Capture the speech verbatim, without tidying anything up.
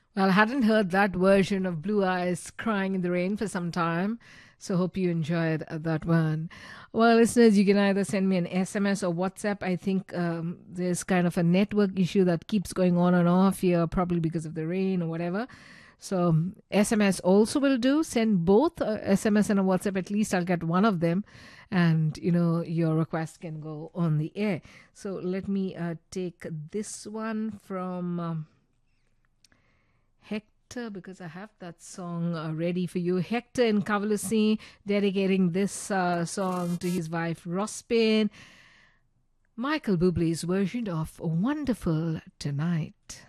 Well, I hadn't heard that version of Blue Eyes Crying in the Rain for some time, so hope you enjoyed uh, that one. Well, listeners, you can either send me an S M S or WhatsApp. I think um, there's kind of a network issue that keeps going on and off here, probably because of the rain or whatever. So um, S M S also will do. Send both a S M S and a WhatsApp. At least I'll get one of them, and you know your request can go on the air. So let me uh, take this one from. Um, Hector, because I have that song uh, ready for you. Hector in Kavalusi dedicating this uh, song to his wife Rospin. Michael Bublé's version of Wonderful Tonight.